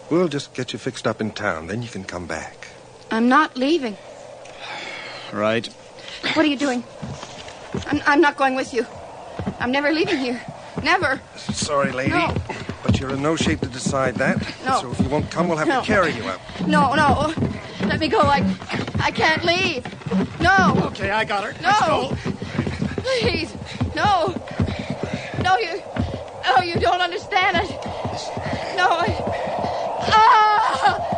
We'll just get you fixed up in town. Then you can come back. I'm not leaving. Right. What are you doing? I'm not going with you. I'm never leaving here. Never. Sorry, lady. No. But you're in no shape to decide that. No. So if you won't come, we'll have to carry you out. No. Let me go. I can't leave. No. Okay, I got her. No. Let's go. Please. No. No, you don't understand it. No,